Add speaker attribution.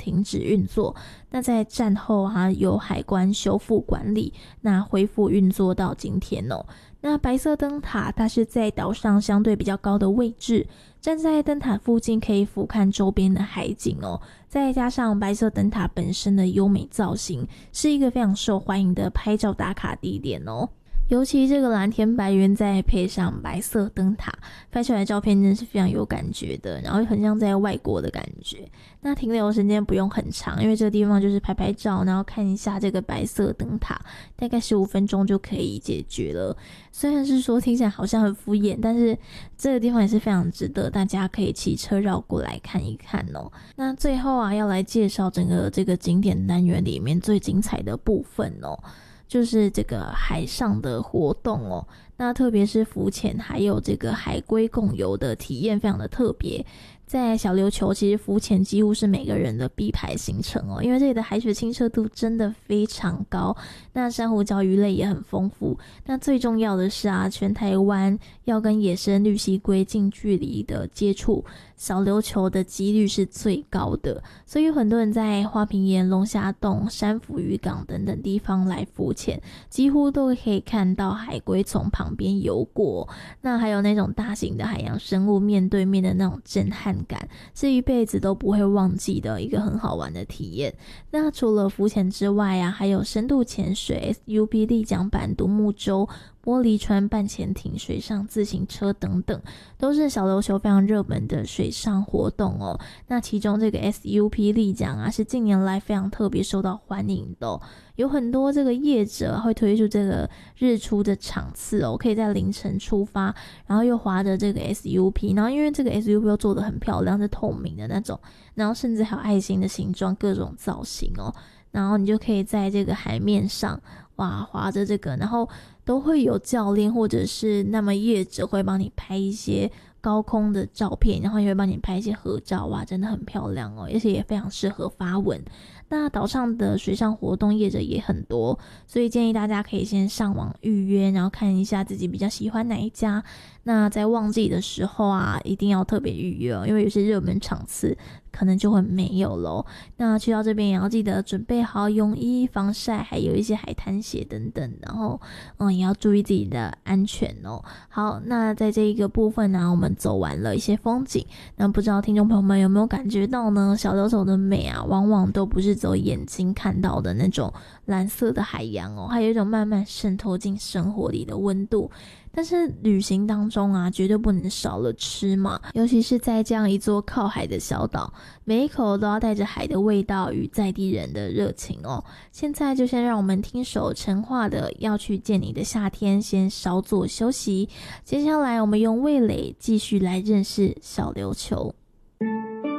Speaker 1: 停止运作。那在战后啊，由海关修复管理，那恢复运作到今天哦。那白色灯塔它是在岛上相对比较高的位置，站在灯塔附近可以俯瞰周边的海景哦，再加上白色灯塔本身的优美造型，是一个非常受欢迎的拍照打卡地点哦。尤其这个蓝天白云再配上白色灯塔，拍出来的照片真的是非常有感觉的，然后很像在外国的感觉。那停留时间不用很长，因为这个地方就是拍拍照，然后看一下这个白色灯塔，大概15分钟就可以解决了。虽然是说听起来好像很敷衍，但是这个地方也是非常值得大家可以骑车绕过来看一看哦。那最后啊，要来介绍整个这个景点单元里面最精彩的部分哦，就是这个海上的活动哦。那特别是浮潜还有这个海龟共游的体验非常的特别。在小琉球其实浮潜几乎是每个人的必排行程哦，因为这里的海水清澈度真的非常高，那珊瑚礁鱼类也很丰富。那最重要的是啊，全台湾要跟野生绿蜥龟近距离的接触，小琉球的几率是最高的，所以有很多人在花瓶岩、龙虾洞、山福渔港等等地方来浮潜，几乎都可以看到海龟从旁边游过。那还有那种大型的海洋生物面对面的那种震撼感，是一辈子都不会忘记的一个很好玩的体验。那除了浮潜之外啊，还有深度潜水、SUP 立桨板、独木舟、玻璃船、半潜艇、水上自行车等等，都是小琉球非常热门的水上活动哦。那其中这个 SUP 立桨啊，是近年来非常特别受到欢迎的哦。有很多这个业者会推出这个日出的场次哦，可以在凌晨出发，然后又划着这个 SUP， 然后因为这个 SUP 又做得很漂亮，是透明的那种，然后甚至还有爱心的形状，各种造型哦。然后你就可以在这个海面上哇划着这个，然后都会有教练或者是那么业者会帮你拍一些高空的照片，然后也会帮你拍一些合照啊，真的很漂亮哦，而且也非常适合发文。那岛上的水上活动业者也很多，所以建议大家可以先上网预约，然后看一下自己比较喜欢哪一家。那在旺季的时候啊，一定要特别预约哦，因为有些热门场次可能就会没有咯。那去到这边也要记得准备好泳衣、防晒，还有一些海滩鞋等等，然后也要注意自己的安全哦。好，那在这一个部分呢，我们走完了一些风景，那不知道听众朋友们有没有感觉到呢？小琉球的美啊，往往都不是只有眼睛看到的那种蓝色的海洋哦，还有一种慢慢渗透进生活里的温度。但是旅行当中啊，绝对不能少了吃嘛，尤其是在这样一座靠海的小岛，每一口都要带着海的味道与在地人的热情哦。现在就先让我们听首陈化的《要去见你的夏天》，先稍作休息。接下来我们用味蕾继续来认识小琉球。